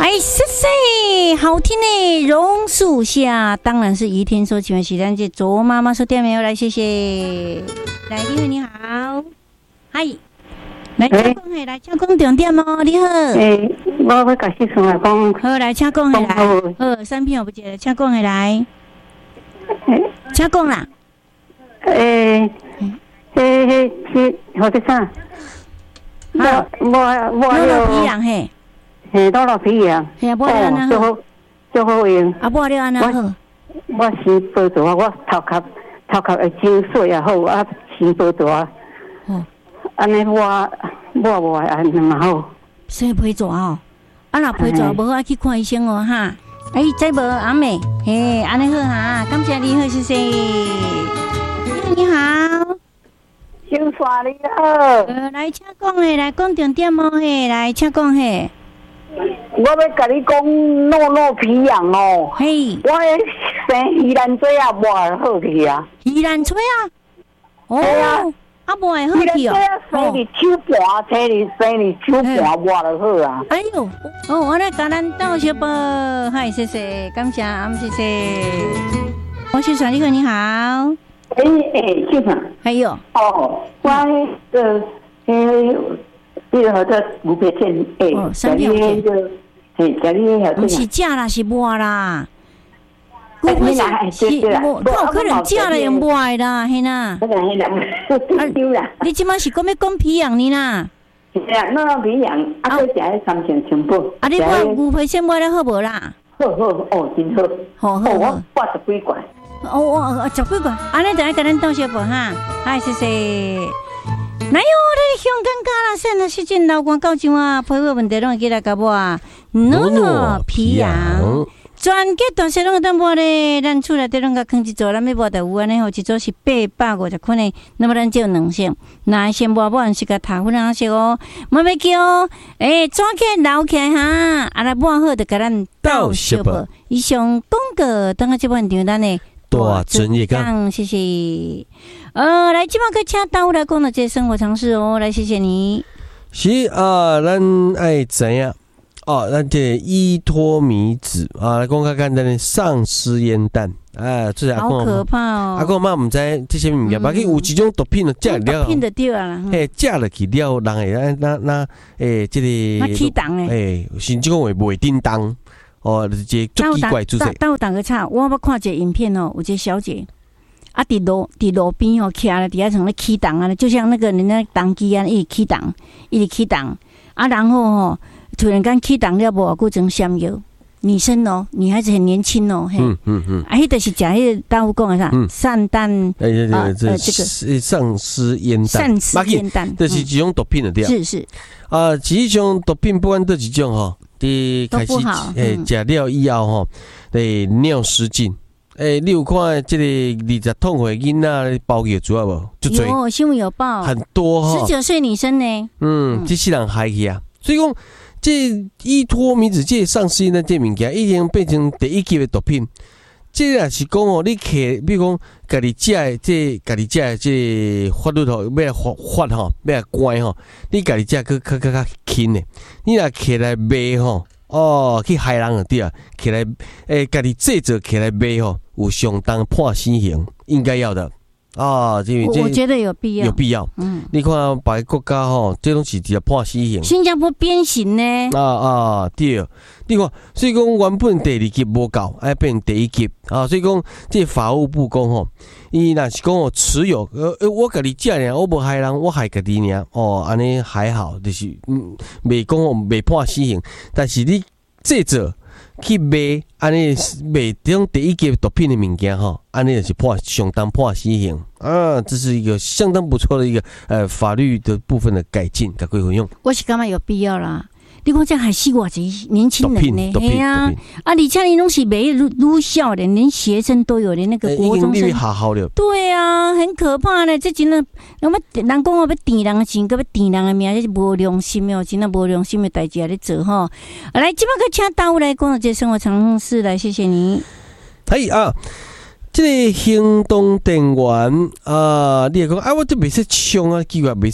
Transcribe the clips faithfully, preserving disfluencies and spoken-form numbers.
哎，谢谢，好听的榕树下，当然是宜天所请的时间，这卓妈妈说店没有来，谢谢。来，你好，你好，嗨，来，请讲嘿，来，请讲重点哦，你好。 诶，我要甲先生来讲。 好，来，请讲嘿来。好，三片我不记得，请讲嘿来。请讲啦。诶，诶诶，是好的啥？我我我有皮痒嘿。 嘿，多落皮痒， 嘿，无了安那好， 最好最好用。 啊，无了安那好。 我生报道啊，我头壳头壳会清水也好，啊生报道啊。哦。安尼我我无安尼嘛好。 生皮蛇哦，啊若皮蛇无爱去看医生哦哈。哎，再无阿妹，嘿，安尼好哈，感谢你好，谢谢。你好。 小刷你好。 呃，来请讲嘿，来讲重点哦嘿，来请讲嘿。 我要甲你讲诺诺皮痒哦， 嘿， 我生鱼兰水啊，无好去啊。 鱼兰水啊？哦，啊，无会好去哦。 鱼兰水啊，生你手盘，生你生你手盘，无就好啊。 哎呦，哦，我来甲咱道小宝，嗨，谢谢，感谢，阿姆谢谢。我是传你好，你好。 哎哎，先生。 还有。 哦，我呃诶。你个好多牛皮片，诶， 三片片， 诶，家里有不是假啦，是抹啦。牛皮片是无，不可能假了用抹啦，嘿呐。 可能嘿啦，丢啦。 你即马是讲要讲皮痒呢啦？ 是啊，那皮痒，啊，佮食迄三千全部。 啊，你抹牛皮片抹得好无啦？ 好好哦，真好。 好好我八十几罐。 哦哦，十几罐，安尼就来甲咱道谢无哈？嗨，谢谢。哪有你香港家啦？现在时间老公到怎啊？皮肤问题拢会记来甲我啊？诺诺皮痒，全家大小拢会当抹咧。咱厝内底拢甲放一组，咱要抹就有安尼吼，一组是八百五十块呢。那么咱只有两色，那先抹抹是甲头粉红色哦，莫要叫哦。诶，抓起来捞起来哈，啊来抹好就甲咱倒小宝。以上广告，等下这半场咱呢。 大专业讲， 谢谢。呃，来，今晚个请到来讲的这生活常识哦，来，谢谢你。 是啊，咱爱知影哦，咱这依托米子啊，来讲较简单的丧尸烟弹啊，这好可怕哦！ 阿公妈唔知这些物件，把去有一种毒品了，食了， 毒品就对啊， 嘿，食落去了，人会那那诶，这个那起动诶， 诶，甚至讲会袂叮当。哦，这足奇怪，就是。 等我打个岔，我捌看一个影片哦，有一个小姐啊，伫路伫路边哦，徛咧，底下成咧起档啊，就像那个人家当机啊，一直起档，一直起档啊，然后吼、哦，突然间起档了，无过成香油，女生哦，女孩子很年轻哦，嘿， 嗯嗯嗯， 啊，迄个是讲迄个大夫讲的啥？散弹， 哎呀，这这这个丧尸烟弹， 丧尸烟弹， 这是一种毒品的对。 是是啊，这种毒品不管倒一种吼。伫开始诶，食了以后吼，诶尿失禁。诶，你有看即个二十桶岁囡仔包药主要无？就多有新闻有报， 很多哈。 十九岁女生呢？ 嗯，这世人害去啊。所以讲，这依托米子这丧尸呢，这物件已经变成第一级的毒品。这也是讲哦，你摕，比如讲，家己食的这，家己食的这法律吼，要来发发吼，要来关吼，你家己食去较较较轻的，你若起来卖吼，哦，去害人就对啊，起来诶，家己制作起来卖吼，有相当判死刑，应该要的。啊，这我我觉得有必要， 有必要。嗯，你看别个国家吼，这种是直接判死刑。 新加坡鞭刑呢？ 啊啊，对，你看，所以讲原本第二级无够，爱变第一级啊。所以讲，这法务部讲吼，伊若是讲哦，持有呃，我家己食尔，我无害人，我害家己尔，哦，安尼还好，就是嗯，未讲哦，未判死刑，但是你制作。去卖安尼卖这种第一级毒品的物件吼，安尼就是判相当判死刑啊，这是一个相当不错的一个呃法律的部分的改进，该归用。 我是感觉有必要啦。你讲这还是我这年轻人呢？对啊，啊，而且你拢是卖女女校的，连学生都有，连那个国中生。 好好的。 对啊，很可怕呢。这真的，那么人讲我要甜人的钱，搁要甜人的命，这是无良心哦，真的无良心的代志啊！你做吼，来，今麦个请大务来讲这生活常识来，谢谢你。 嘿啊。这个行动电源啊，你讲啊，我这袂使冲啊，奇怪袂使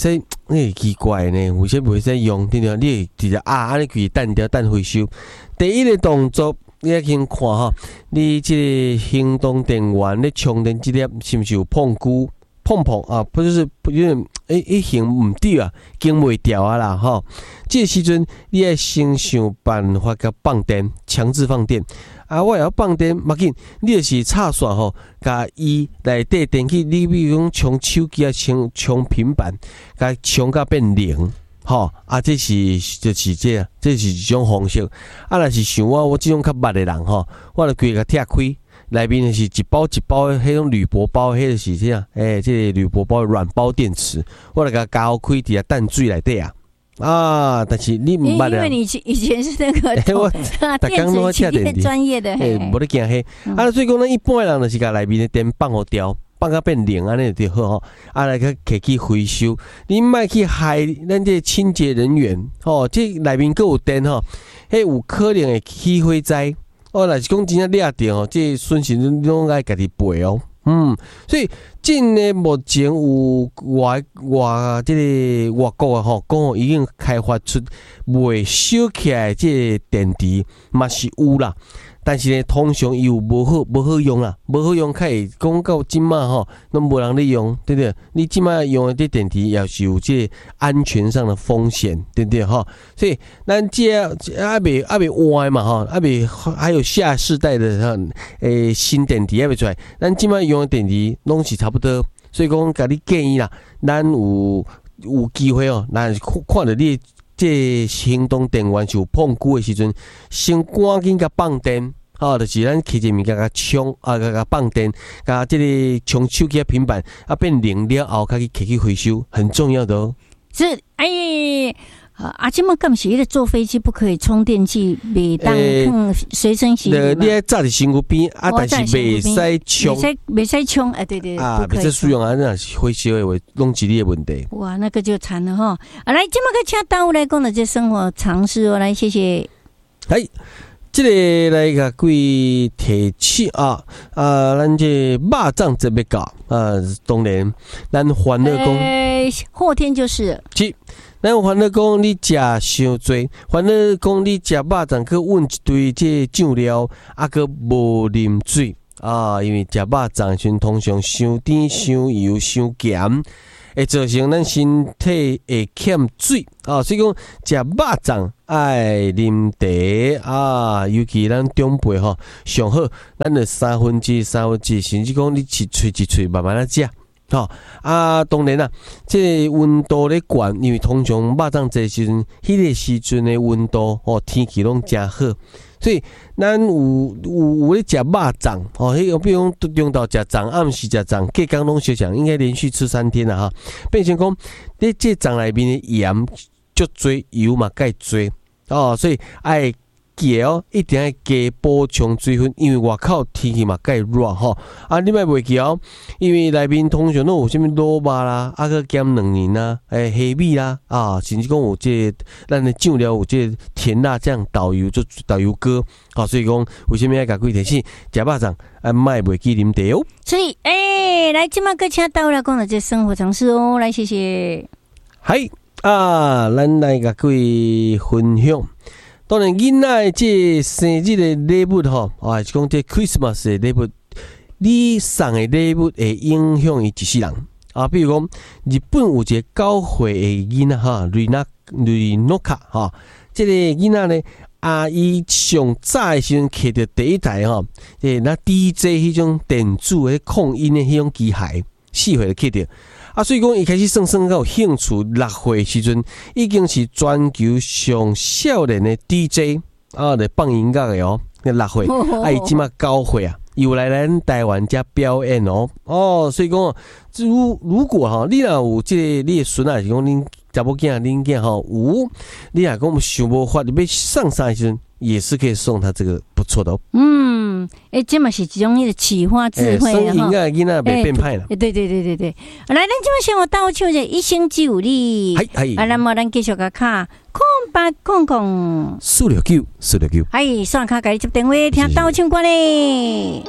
你奇怪呢，为什么袂使用？对对，你直接啊，安尼开弹掉弹回收。第一个动作，你要先看哈，你这个行动电源咧充电这粒是毋是有碰箍？碰碰啊，不就是不因为诶诶行唔对啊，经袂掉啊啦吼。这个时阵你要先想办法甲放电，强制放电。啊，我要放电，要紧，你就是插线吼，甲伊内底电器，你比如讲充手机啊，充充平板，甲充甲变零。吼、哦、啊，这是就是这个，这是一种方式。啊，若是像我我这种较捌的人吼，我就规个拆开。内面是一包一包的，迄种铝箔包，迄个是啥？诶、欸，这个铝箔包软包电池，我来甲加开伫啊淡水内底啊。啊，但是你唔捌啊？ 因为你以前是那个欸、我电子企业专业的， 诶，无咧惊黑。啊，所以讲咱一般的人就是甲内面的电放互掉，放甲变零安尼就好吼。啊，来去摕去回收，你莫去害咱这清洁人员吼，这内面佫有电吼，迄有可能会起火灾。哦，若是讲真正掠着吼，这损失你拢爱家己赔哦。嗯，所以真诶目前有外外即个外国啊吼，讲已经开发出袂烧起来即个电池，嘛是有啦。但是呢，通常伊有无好无好用啦，无好用，开会讲到即马吼，拢无人咧用，对不对？你即马用的这电池也是有这安全上的风险，对不对？哈，所以咱这还未还未歪嘛哈，还未还有下世代的哈诶新电池还未出来，咱即马用的电池拢是差不多，所以讲甲你建议啦，咱有有机会哦，咱看到你。这行动电源是有碰久的时阵，先赶紧甲放电，吼、哦，就是咱摕一物件甲充啊，甲甲放电，甲这个充手机、平板啊变零了后，甲去摕去回收，很重要的哦。 是，哎。啊，这么干是？迄个坐飞机不可以充电器，袂当放随身行李嘛？ 你爱扎伫身躯边啊，但是袂使充， 袂使袂使充，哎，对对啊，袂使使用啊，那是回收的话，拢是你的问题。 哇，那个就惨了哈！啊，来，这么个请大家来讲的这生活常识哦，来，谢谢。 哎，这个来甲各位提起啊啊，咱这肉粽这边搞啊，当然，咱欢乐讲， 哎，后天就是。 是。咱烦恼讲你食伤多，烦恼讲你食肉粽去混一堆这酱料，啊，佮无啉水啊，因为食肉粽时通常伤甜、伤油、伤咸，会造成咱身体会欠水啊。所以讲食肉粽爱啉茶啊，尤其咱长辈吼上好，咱就三分之三分之，甚至讲你一喙一喙慢慢啊食。吼、哦、啊，当然啦，这个温度咧悬，因为通常肉粽这时阵，迄、那个时阵的温度哦，天气拢真好，所以咱有有有咧食肉粽哦，迄个比如讲中昼食粽，暗时食粽，隔天拢相像，应该连续吃三天啦哈。变成讲，你这粽内面的盐足多，油嘛介多哦，所以爱。记哦，一定要加补充水分，因为外口天气嘛介热吼。啊，你莫袂记哦，因为内面通常都有啥物卤肉啦，啊个咸卵仁啦，诶虾米啦，啊，甚至讲有这个、咱的酱料有这个甜辣酱、导游做导游哥，啊，所以讲为什么要甲几提醒？食肉粽啊，莫袂记啉茶哦。 所以，诶、欸，来今麦个请到来讲的这生活常识哦，来谢谢。 嗨啊，咱来甲各位分享。当然，囡仔这生日的礼物吼，啊，是讲这 Christmas 的礼物，你送的礼物会影响伊一世人啊。比如讲，日本有一个九岁的囡仔哈，瑞纳瑞诺卡哈，这个囡仔呢，啊，伊上早的时阵摕到第一台哈，诶，那 D J 迄种电子的控音的迄种机械，四岁就摕到。啊，所以讲，伊开始算算有兴趣，六岁时阵已经是全球上少年的 D J 啊，来放音乐的哦。那六岁，啊，伊即马九岁啊，又来咱台湾遮表演哦。哦，所以讲，如如果哈，你若有即、這個你的孙啊，是讲恁查某囝、恁囝吼有，你若讲想无法，你要上山时阵，也是可以送他这个不错的哦。 嗯，哎、欸，这嘛是一种迄个启发智慧的哈。生囡仔袂变歹啦。 对对对对对，来，咱即马先我倒唱者一生只有你。 系系。 啊，那么咱继续甲卡空八空空。 四六九四六九。 哎，线卡甲你接电话听倒唱歌咧。